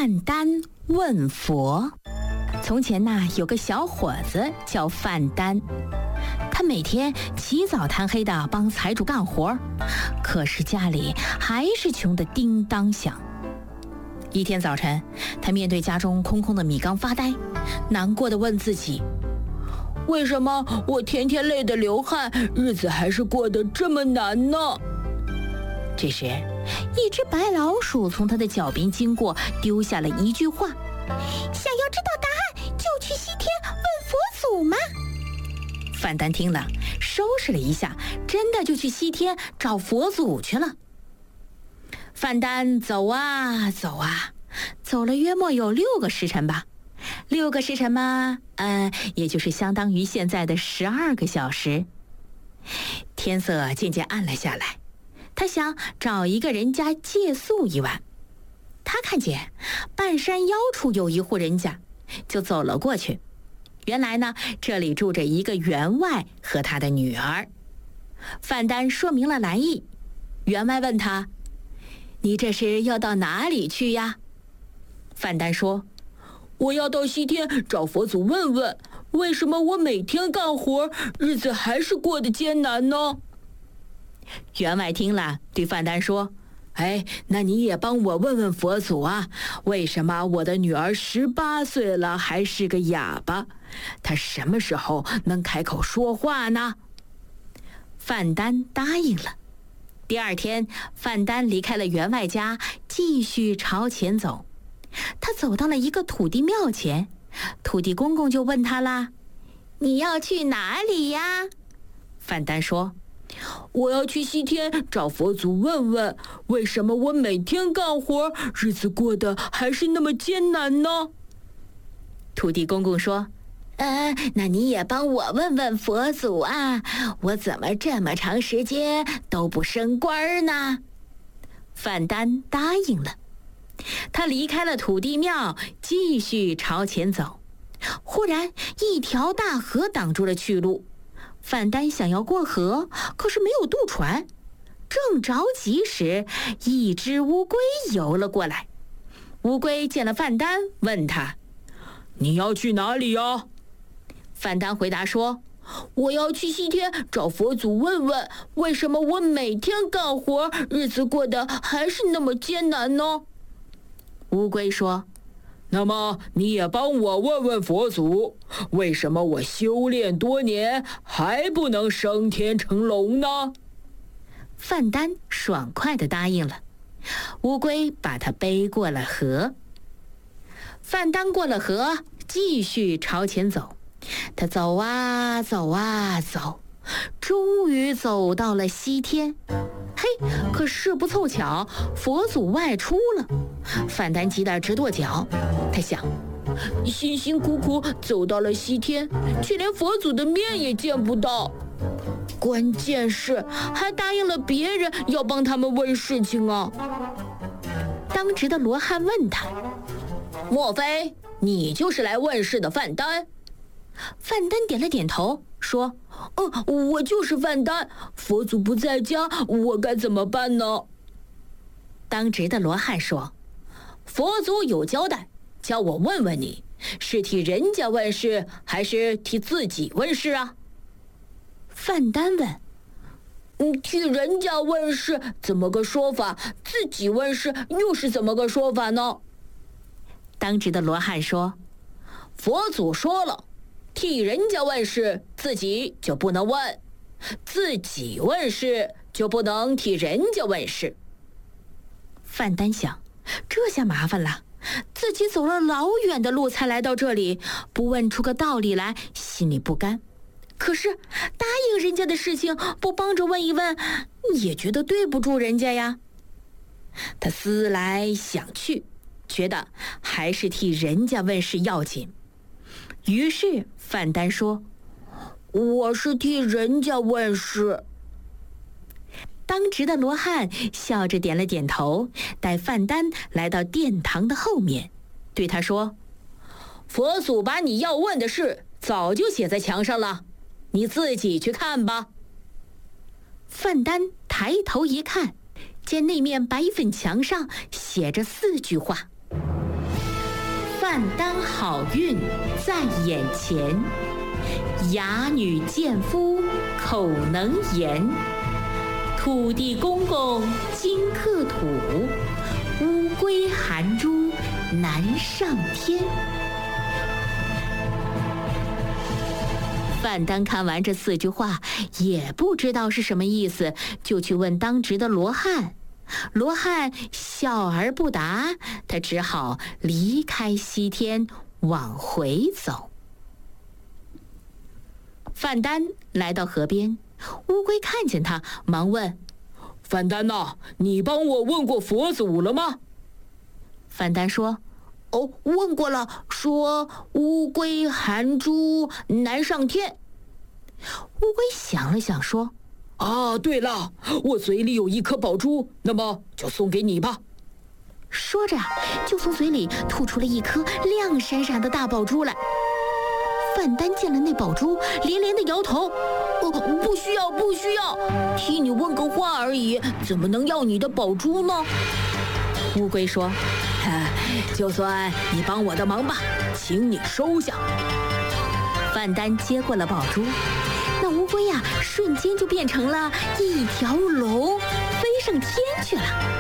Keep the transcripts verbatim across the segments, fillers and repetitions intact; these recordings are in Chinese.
范丹问佛。从前呐，有个小伙子叫范丹，他每天起早贪黑的帮财主干活，可是家里还是穷得叮当响。一天早晨，他面对家中空空的米缸发呆，难过地问自己：为什么我天天累得流汗，日子还是过得这么难呢？这时，一只白老鼠从他的脚边经过，丢下了一句话：想要知道答案，就去西天问佛祖嘛。范丹听了，收拾了一下，真的就去西天找佛祖去了。范丹走啊走啊，走了约莫有六个时辰吧。六个时辰嘛，呃，也就是相当于现在的十二个小时。天色渐渐暗了下来，他想找一个人家借宿一晚。他看见半山腰处有一户人家，就走了过去。原来呢，这里住着一个员外和他的女儿。范丹说明了来意，员外问他：你这是要到哪里去呀？范丹说：我要到西天找佛祖问问，为什么我每天干活，日子还是过得艰难呢？员外听了，对范丹说：哎，那你也帮我问问佛祖啊，为什么我的女儿十八岁了还是个哑巴？她什么时候能开口说话呢？范丹答应了。第二天，范丹离开了员外家，继续朝前走。他走到了一个土地庙前，土地公公就问他啦：你要去哪里呀？范丹说：我要去西天找佛祖问问，为什么我每天干活，日子过得还是那么艰难呢？土地公公说：呃，那你也帮我问问佛祖啊，我怎么这么长时间都不升官呢？范丹答应了。他离开了土地庙，继续朝前走。忽然，一条大河挡住了去路。范丹想要过河，可是没有渡船。正着急时，一只乌龟游了过来。乌龟见了范丹，问他：你要去哪里呀？范丹回答说：我要去西天找佛祖问问，为什么我每天干活，日子过得还是那么艰难呢？乌龟说：那么你也帮我问问佛祖，为什么我修炼多年还不能升天成龙呢？范丹爽快地答应了。乌龟把他背过了河。范丹过了河，继续朝前走。他走啊走啊走，终于走到了西天。嘿，可是不凑巧，佛祖外出了。范丹急得直跺脚。他想，辛辛苦苦走到了西天，却连佛祖的面也见不到。关键是还答应了别人要帮他们问事情啊。当值的罗汉问他：莫非你就是来问事的范丹？范丹点了点头，说：哦，我就是范丹，佛祖不在家，我该怎么办呢？当值的罗汉说：佛祖有交代，叫我问问你，是替人家问事，还是替自己问事啊？范丹问：嗯，替人家问事怎么个说法？自己问事又是怎么个说法呢？当值的罗汉说：佛祖说了，替人家问事，自己就不能问；自己问事，就不能替人家问事。范丹想，这下麻烦了，自己走了老远的路才来到这里，不问出个道理来，心里不甘。可是答应人家的事情，不帮着问一问，也觉得对不住人家呀。他思来想去，觉得还是替人家问事要紧。于是范丹说：我是替人家问事。当值的罗汉笑着点了点头，带范丹来到殿堂的后面，对他说：佛祖把你要问的事早就写在墙上了，你自己去看吧。范丹抬头一看，见那面白粉墙上写着四句话： 范丹好运在眼前，哑女见夫口能言。土地公公金克土，乌龟含珠难上天。范丹看完这四句话，也不知道是什么意思，就去问当值的罗汉。罗汉笑而不答，他只好离开西天往回走。范丹来到河边，乌龟看见他，忙问：范丹呐，你帮我问过佛祖了吗？范丹说：哦，问过了，说乌龟含珠难上天。乌龟想了想说：啊，对了，我嘴里有一颗宝珠，那么就送给你吧。说着，就从嘴里吐出了一颗亮闪闪的大宝珠来。范丹见了那宝珠，连连的摇头：哦，不需要，不需要，替你问个话而已，怎么能要你的宝珠呢？乌龟说：就算你帮我的忙吧，请你收下。范丹接过了宝珠，那乌龟呀、啊，瞬间就变成了一条龙，飞上天去了。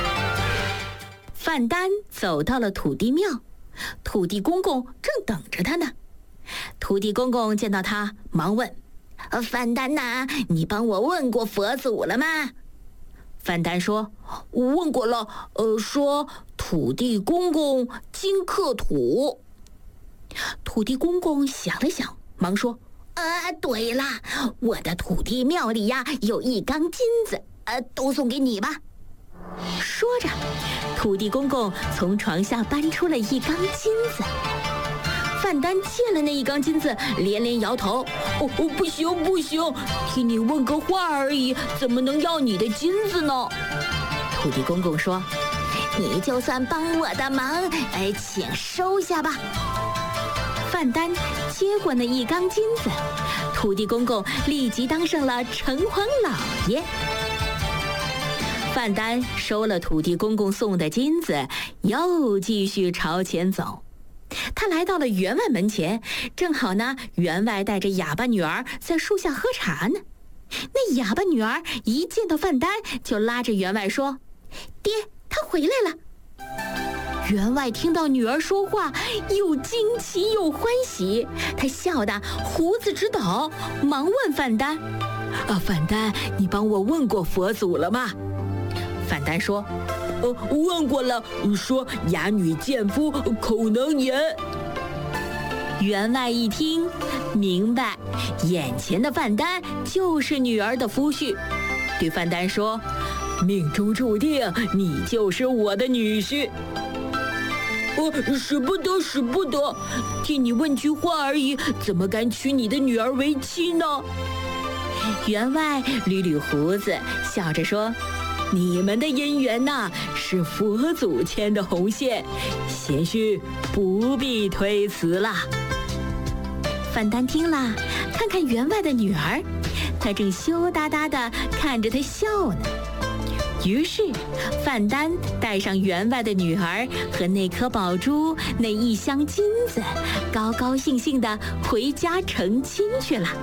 范丹走到了土地庙，土地公公正等着他呢。土地公公见到他，忙问：范丹呐，你帮我问过佛祖了吗？范丹说：问过了，呃，说土地公公金克土。土地公公想了想，忙说：呃，对了，我的土地庙里呀有一缸金子，呃，都送给你吧。说着，土地公公从床下搬出了一缸金子。范丹见了那一缸金子，连连摇头：哦，哦不行不行，替你问个话而已，怎么能要你的金子呢？土地公公说：你就算帮我的忙，哎，请收下吧。范丹接过那一缸金子，土地公公立即当上了城隍老爷。范丹收了土地公公送的金子，又继续朝前走。他来到了员外门前，正好呢，员外带着哑巴女儿在树下喝茶呢。那哑巴女儿一见到范丹，就拉着员外说：爹，他回来了。员外听到女儿说话，又惊奇又欢喜，他笑得胡子直抖，忙问范丹：啊，范丹，你帮我问过佛祖了吗？范丹说：呃，问过了，说哑女见夫口能言。员外一听，明白眼前的范丹就是女儿的夫婿，对范丹说：命中注定你就是我的女婿。哦，使不得，使不得，替你问句话而已，怎么敢娶你的女儿为妻呢？员外捋捋胡子，笑着说：你们的姻缘呐，是佛祖牵的红线，贤婿不必推辞了。范丹听了，看看员外的女儿，她正羞答答地看着他笑呢。于是，范丹带上员外的女儿和那颗宝珠、那一箱金子，高高兴兴地回家成亲去了。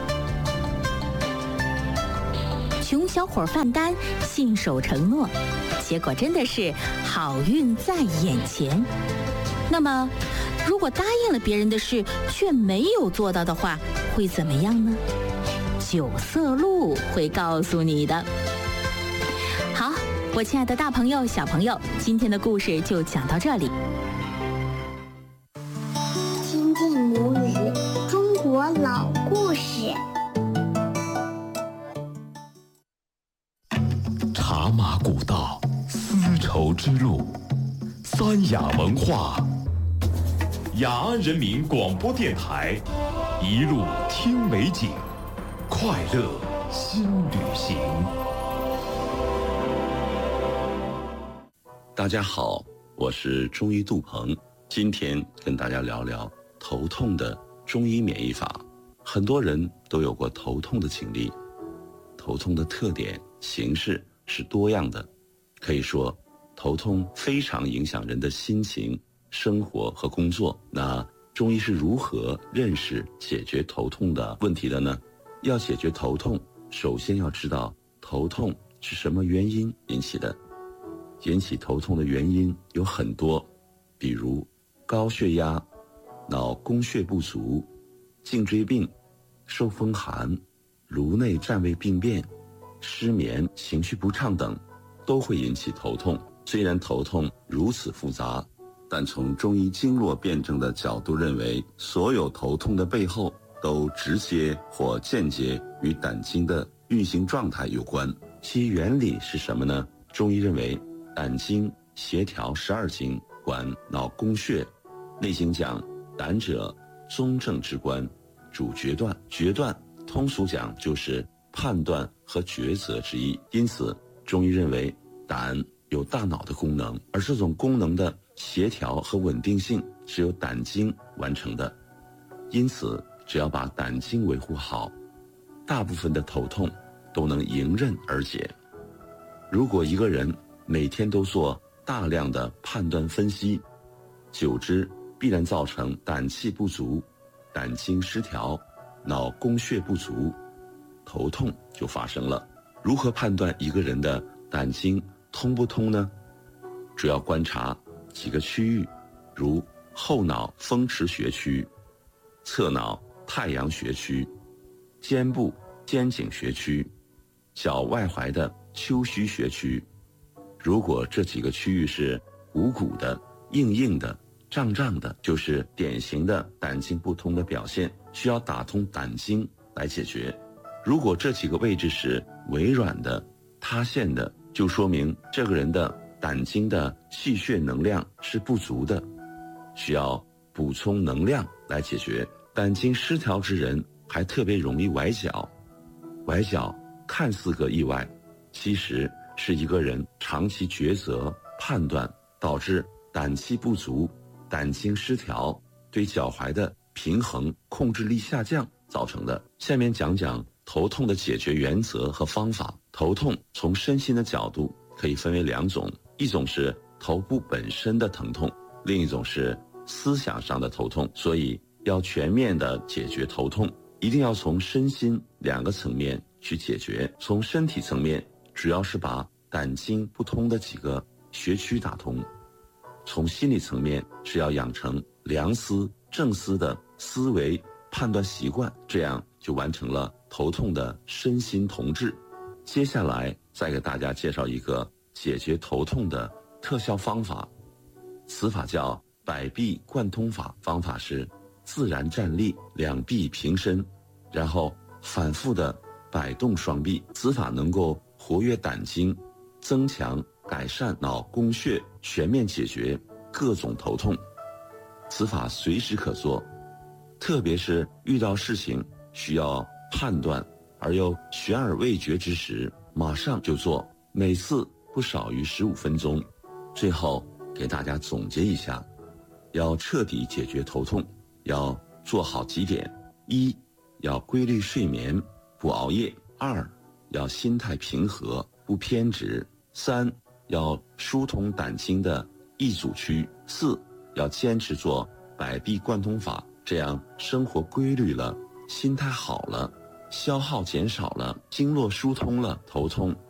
穷小伙范丹信守承诺，结果真的是好运在眼前。那么，如果答应了别人的事却没有做到的话，会怎么样呢？九色鹿会告诉你的。好，我亲爱的大朋友、小朋友，今天的故事就讲到这里。 亲近母语，中国老故事。 茶马古道，丝绸之路，三雅文化。雅安人民广播电台，一路听美景，快乐新旅行。 大家好，我是中医杜鹏，今天跟大家聊聊头痛的中医免疫法。很多人都有过头痛的经历，头痛的特点、形式是多样的，可以说头痛非常影响人的心情、 生活和工作。那中医是如何认识解决头痛的问题的呢？要解决头痛，首先要知道头痛是什么原因引起的。引起头痛的原因有很多，比如高血压、脑供血不足、颈椎病、受风寒、颅内占位病变、失眠、情绪不畅等，都会引起头痛。虽然头痛如此复杂，但从中医经络辩证的角度认为，所有头痛的背后都直接或间接与胆经的运行状态有关。其原理是什么呢？中医认为，胆经协调十二经，管脑供血。内经讲，胆者宗正之官，主决断。决断通俗讲就是判断和抉择之意。因此中医认为胆有大脑的功能，而这种功能的协调和稳定性是由胆经完成的。因此只要把胆经维护好，大部分的头痛都能迎刃而解。如果一个人每天都做大量的判断分析，久之必然造成胆气不足、胆经失调、脑供血不足，头痛就发生了。如何判断一个人的胆经通不通呢？主要观察几个区域，如后脑风池穴区、侧脑太阳穴区、肩部肩颈穴区、脚外踝的丘虚穴区。如果这几个区域是鼓鼓的、硬硬的、胀胀的，就是典型的胆经不通的表现，需要打通胆经来解决。如果这几个位置是微软的、塌陷的，就说明这个人的胆经的气血能量是不足的，需要补充能量来解决。胆经失调之人还特别容易崴脚，崴脚看似个意外，其实是一个人长期抉择判断导致胆气不足、胆经失调，对脚踝的平衡控制力下降造成的。下面讲讲头痛的解决原则和方法。头痛从身心的角度可以分为两种，一种是头部本身的疼痛，另一种是思想上的头痛。所以要全面的解决头痛，一定要从身心两个层面去解决。从身体层面，主要是把胆经不通的几个穴区打通；从心理层面，是要养成良思正思的思维判断习惯，这样就完成了头痛的身心同治。接下来再给大家介绍一个解决头痛的特效方法，此法叫百臂贯通法。方法是自然站立，两臂平伸，然后反复的摆动双臂。此法能够活跃胆经，增强改善脑供血，全面解决各种头痛。此法随时可做，特别是遇到事情需要判断而又悬而未决之时，马上就做，每次不少于十五分钟。最后给大家总结一下，要彻底解决头痛，要做好几点：一，要规律睡眠，不熬夜；二，要心态平和，不偏执；三，要疏通胆经的易阻区；四，要坚持做百臂贯通法。这样生活规律了，心态好了，消耗减少了，经络疏通了，头痛